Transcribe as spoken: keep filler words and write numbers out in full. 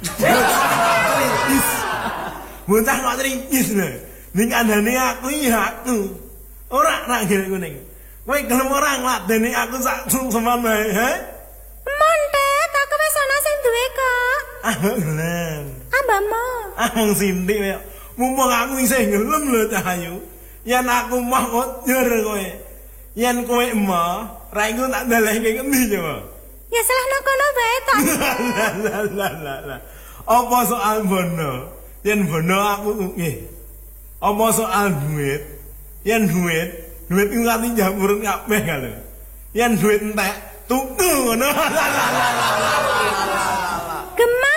Kritis. Bocah kok kritis lho. Ning kandhane aku iki aku. Ora nak ngene kuning. Kowe gelem ora ngladeni aku sak semen wae, he? Montet, aku wis ana sing duwe kok. Ah, gelem. Ambamu. Ah, wong sindik kaya mumpung aku isih gelem lho Cahayu. Yen aku mah nyer kowe. Yen kowe emah, ra iku tak dalehke ngendi coba? Ya selahno kono bae to. Lah lah lah lah. Apa soal bono? Yen bono aku nggih. Apa soal duit? Yen duit, duit iku nganti njamur kabeh lho. Yen duit entek, tuku ngono. Gemah